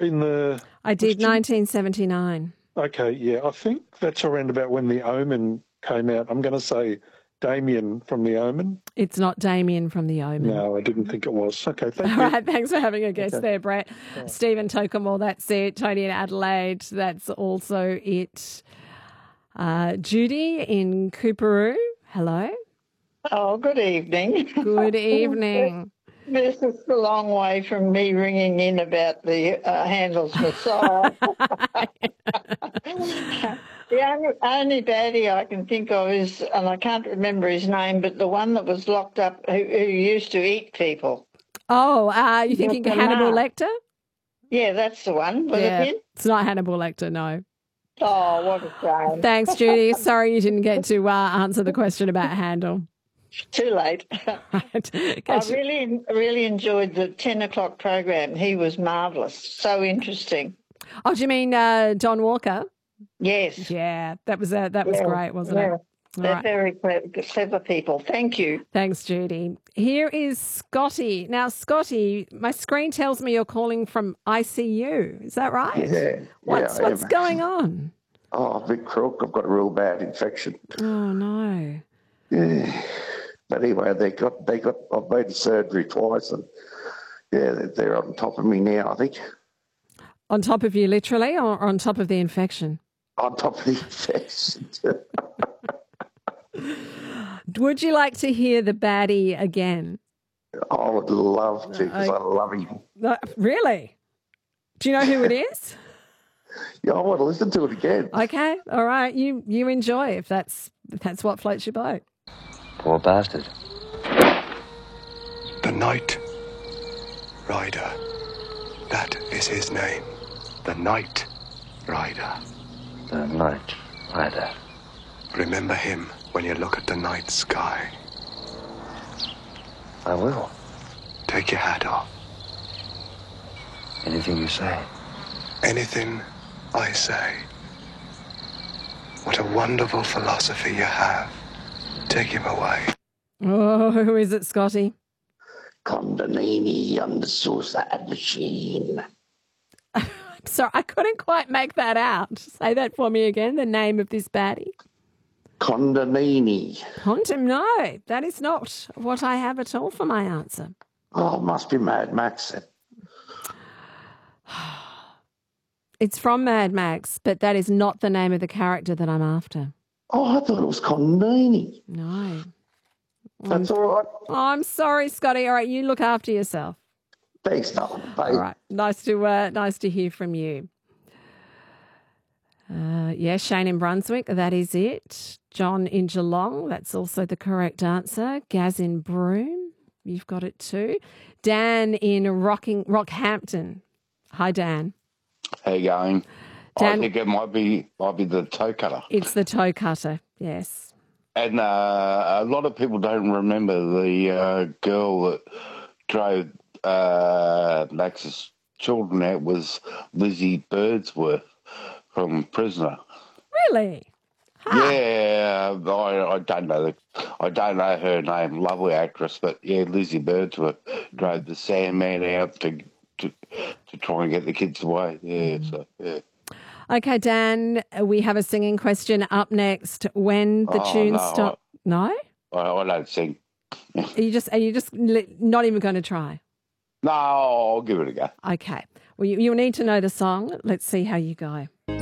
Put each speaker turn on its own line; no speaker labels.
in the...
I did, 1979.
Okay, yeah. I think that's around about when The Omen came out. I'm going to say Damien from The Omen.
It's not Damien from The Omen.
No, I didn't think it was. Okay, thank
All
you.
right, thanks for having a guess there, Brett.
Right.
Stephen Tokemore, that's it. Tony in Adelaide, that's also it. Judy in Cooperoo, hello.
Oh, good evening.
Good evening.
This is a long way from me ringing in about the Handel's Messiah. The only baddie I can think of is, and I can't remember his name, but the one that was locked up who used to eat people.
Oh, you thinking
Dr.
Hannibal
Mark.
Lecter?
Yeah, that's the one. Was it him?
It's not Hannibal Lecter, no.
Oh, what a shame.
Thanks, Judy. Sorry you didn't get to answer the question about Handel.
Too late.
Right.
I really enjoyed the 10 o'clock program. He was marvellous. So interesting.
Oh, do you mean Don Walker?
Yes.
Yeah, that was great, wasn't it?
They're
right.
very clever people. Thank you.
Thanks, Judy. Here is Scotty. Now, Scotty, my screen tells me you're calling from ICU. Is that right?
Yeah.
What's going on?
Oh, a bit crook. I've got a real bad infection.
Oh no.
Yeah. But anyway, I've been to surgery twice, and they're on top of me now, I think.
On top of you, literally, or on top of the infection?
On top of the infection.
Would you like to hear the baddie again?
I would love to, because I love him.
Really? Do you know who it is?
Yeah, I want to listen to it again.
Okay, all right. You enjoy if that's what floats your boat.
Poor bastard.
The Night Rider. That is his name. The Night Rider.
The Night Rider.
Remember him when you look at the night sky.
I will.
Take your hat off.
Anything you say.
Anything I say. What a wonderful philosophy you have. Take him away.
Oh, who is it, Scotty?
Condonini on the suicide machine.
Sorry, I couldn't quite make that out. Say that for me again, the name of this baddie.
Condonini.
No, that is not what I have at all for my answer.
Oh, it must be Mad Max.
It's from Mad Max, but that is not the name of the character that I'm after.
Oh, I thought it was Condonini.
No.
That's all right.
Oh, I'm sorry, Scotty. All right, you look after yourself.
Thanks, Noel. Bye.
All right, nice to hear from you. Shane in Brunswick, that is it. John in Geelong, that's also the correct answer. Gaz in Broome, you've got it too. Dan in Rockhampton. Hi, Dan.
How you going?
Dan,
I think it might be the toe cutter.
It's the toe cutter, yes.
And a lot of people don't remember the girl that drove Max's children out was Lizzie Birdsworth from Prisoner.
Really? Huh.
Yeah, I don't know. I don't know her name. Lovely actress, but yeah, Lizzie Birdsworth drove the Sandman out to try and get the kids away. Yeah, so yeah.
Okay, Dan, we have a singing question up next. When the tune stop? No?
I don't sing.
Are you just not even going to try?
No, I'll give it a go.
Okay. Well, you'll need to know the song. Let's see how you go.